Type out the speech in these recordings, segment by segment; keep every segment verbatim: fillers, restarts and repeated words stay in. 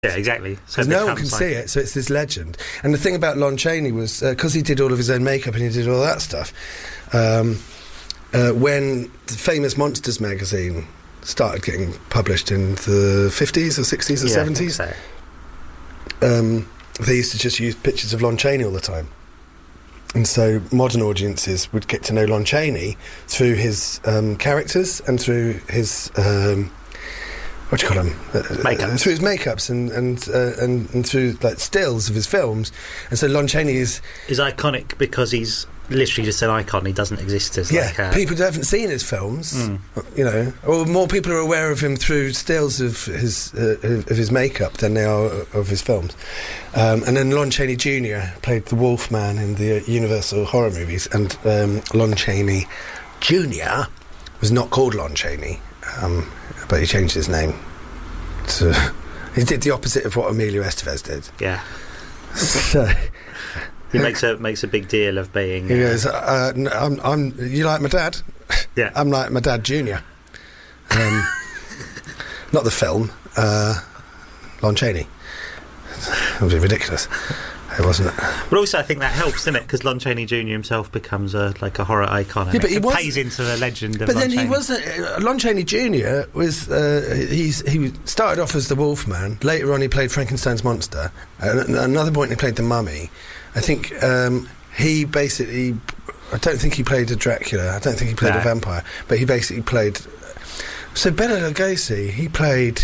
Yeah, exactly. So no one can like... see it, so it's this legend. And the thing about Lon Chaney was, because uh, he did all of his own makeup and he did all that stuff, um, uh, when the famous Monsters magazine started getting published in the fifties or sixties or yeah, seventies, I think so. um, they used to just use pictures of Lon Chaney all the time. And so modern audiences would get to know Lon Chaney through his um, characters and through his... Um, what do you call them? Makeups. Uh, through his makeups and and, uh, and and through like stills of his films, and so Lon Chaney is is iconic because he's literally just an icon. He doesn't exist as yeah. like a... people who haven't seen his films, mm. you know, or more people are aware of him through stills of his uh, of his makeup than they are of his films. Um, and then Lon Chaney Junior played the Wolfman in the Universal horror movies, and um, Lon Chaney Junior was not called Lon Chaney. Um, but he changed his name to... He did the opposite of what Emilio Estevez did. Yeah. So... He makes a makes a big deal of being... He uh, goes, uh, n- I'm, I'm... You like my dad? Yeah. I'm like my dad, Junior. Um, not the film. Uh, Lon Chaney. It was ridiculous. It wasn't. But also, I think that helps, doesn't it? Because Lon Chaney Junior himself becomes a like a horror icon. And yeah, but he it was, pays into the legend of But Lon then Chaney. he wasn't. Uh, Lon Chaney Junior was. Uh, he's he started off as the Wolfman. Later on, he played Frankenstein's monster. Uh, at another point, he played the Mummy. I think um, he basically. I don't think he played a Dracula. I don't think he played no. a vampire. But he basically played. So Bela Lugosi, he played.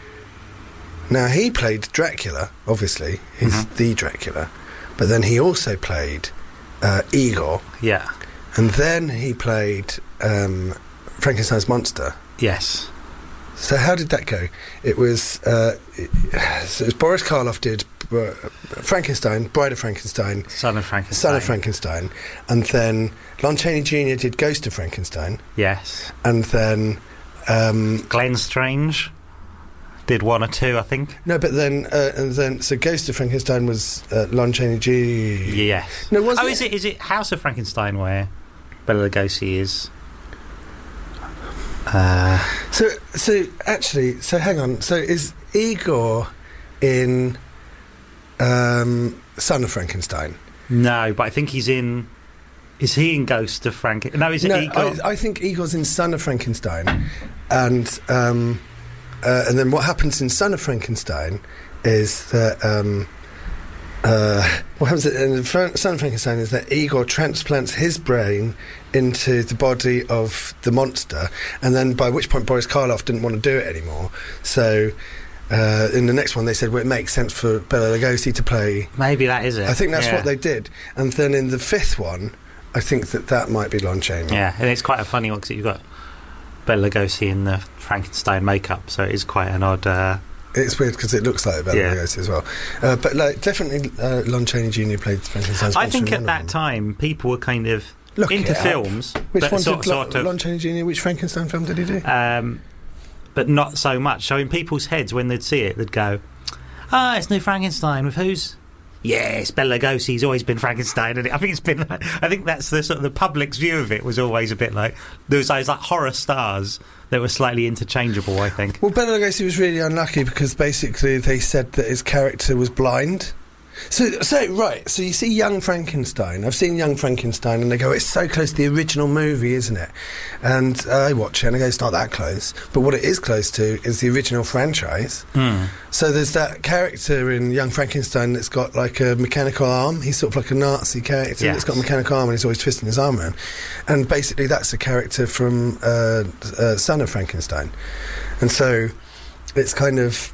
Now he played Dracula. Obviously, he's mm-hmm. the Dracula. But then he also played uh, Igor. Yeah. And then he played um, Frankenstein's monster. Yes. So how did that go? It was, uh, it, so it was Boris Karloff did uh, Frankenstein, Bride of Frankenstein, Son of Frankenstein, Son of Frankenstein, and then Lon Chaney Junior did Ghost of Frankenstein. Yes. And then um, Glenn Strange did one or two, I think. No, but then, uh, and then, so Ghost of Frankenstein was uh, Lon Chaney Junior Yes. No, wasn't oh, it? is it? Is it House of Frankenstein where Bela Lugosi is? Uh, so, so actually, so hang on. So is Igor in um, Son of Frankenstein? No, but I think he's in. Is he in Ghost of Frankenstein? No, is it no, Igor? I, I think Igor's in Son of Frankenstein, and. Um, Uh, and then what happens in Son of Frankenstein is that um, uh, what happens in Fra- Son of Frankenstein is that Igor transplants his brain into the body of the monster, and then by which point Boris Karloff didn't want to do it anymore. So uh, in the next one they said, well, it makes sense for Bela Lugosi to play. Maybe that is it. I think that's yeah. what they did. And then in the fifth one, I think that that might be Lon Chaney. Yeah, and it's quite a funny one because you've got Bela Lugosi in the Frankenstein makeup, so it is quite an odd... Uh, it's weird because it looks like Bela yeah. Lugosi as well. Uh, but like, definitely uh, Lon Chaney Junior played Frankenstein's I think in at that time people were kind of Look into it films. Up. Which but one sort, did Lon, sort of, Lon Chaney Junior, which Frankenstein film did he do? Um, but not so much. So in people's heads when they'd see it, they'd go, ah, oh, it's New Frankenstein with who's... Yes, Bela Lugosi's always been Frankenstein, and I think it's been. I think that's the sort of the public's view of it was always a bit like there was those like horror stars that were slightly interchangeable. I think. Well, Bela Lugosi was really unlucky because basically they said that his character was blind. So, so right. So you see Young Frankenstein. I've seen Young Frankenstein, and they go, "It's so close to the original movie, isn't it?" And uh, I watch it, and I go, "It's not that close." But what it is close to is the original franchise. Mm. So there's that character in Young Frankenstein that's got like a mechanical arm. He's sort of like a Nazi character yes. that's got a mechanical arm, and he's always twisting his arm around. And basically, that's a character from uh, uh, Son of Frankenstein. And so it's kind of.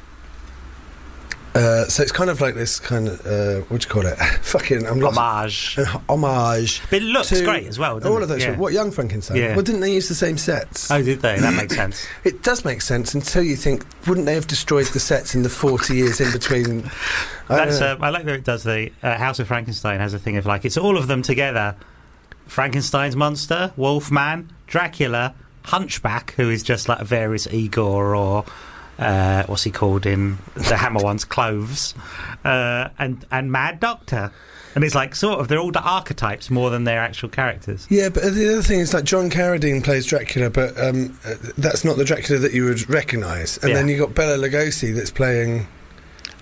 Uh, so it's kind of like this kind of uh, what do you call it? Fucking I'm lost. Homage. Uh, homage. But it looks to great as well. Doesn't all it? of those. Yeah. What Young Frankenstein? Yeah. Well, didn't they use the same sets? Oh, did they? That makes sense. It does make sense until you think, wouldn't they have destroyed the sets in the forty years in between? I, That's. Uh, I like that it does. The uh, House of Frankenstein has a thing of like it's all of them together. Frankenstein's monster, Wolfman, Dracula, Hunchback, who is just like various Igor or. Uh, what's he called in the Hammer ones? Cloves, uh, and and Mad Doctor, and it's like sort of they're all the archetypes more than their actual characters. Yeah, but the other thing is like John Carradine plays Dracula, but um, uh, that's not the Dracula that you would recognise. And yeah. then you got Bela Lugosi that's playing